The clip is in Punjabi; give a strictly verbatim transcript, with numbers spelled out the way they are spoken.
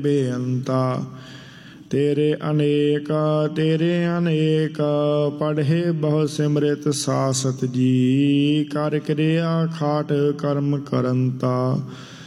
ਬੇਅੰਤਾ। ਤੇਰੇ ਅਨੇਕ ਤੇਰੇ ਅਨੇਕ ਪੜ੍ਹੇ ਬਹੁ ਸਿਮਰਿਤ ਸਾਸਤ ਜੀ। ਕਰ ਕਿਰਿਆ ਖਾਟ ਕਰਮ ਕਰੰਤਾ।